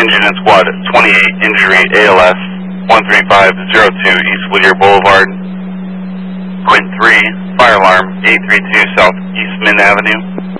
engine in squad 28, injury ALS 13502 East Whittier Boulevard. Point 3, fire alarm 832 South East Mint Avenue.